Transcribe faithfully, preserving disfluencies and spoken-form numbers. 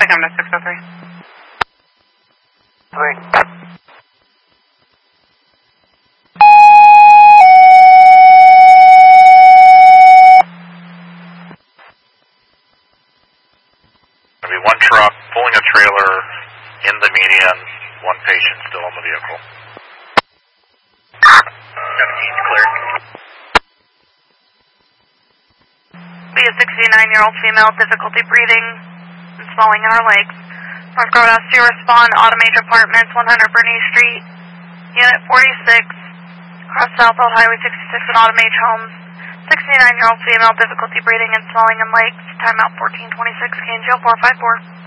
Traffic, I'm to six oh three. Three. There'll be one truck pulling a trailer in the median, one patient still in the vehicle. seventeen's clear. Be a sixty-nine-year-old female, difficulty breathing and swelling in her legs. North Carolina to respond, Automage Apartments, one hundred Bernice Street, Unit forty-six, across Southfield Highway sixty-six at Automage Homes. sixty-nine-year-old female, difficulty breathing and swelling in legs. Timeout fourteen twenty-six, K N G L four five four.